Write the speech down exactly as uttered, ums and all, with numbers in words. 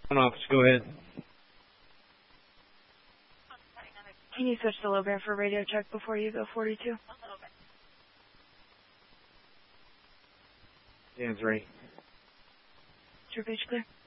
Officer, go ahead. Can you switch to low bear for radio check before you go forty-two? Dan's ready. Is your page clear?